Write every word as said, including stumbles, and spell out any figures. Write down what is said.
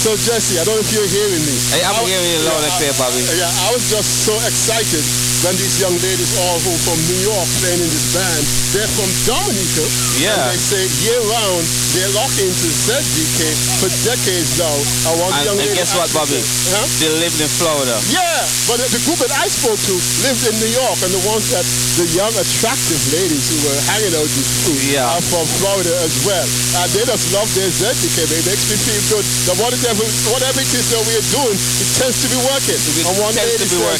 So Jesse, I don't know if you're hearing me. Hey, I'm I, hearing you loud and clear, Bobby. Yeah, I was just so excited when these young ladies all who from New York playing in this band. They're from Dominica. Yeah. And they say year round they're locked into Z G K for decades now. I want And, young and ladies. guess what, Bobby? Huh? They live in Florida. Yeah, but the group that I spoke to lived in New York, and the ones that the young attractive ladies who were hanging out with you Yeah. are from Florida as well. And they just love their Z G K. It makes me feel good that whatever, whatever it is that we're doing, it tends to be working. It and one tends lady to be says,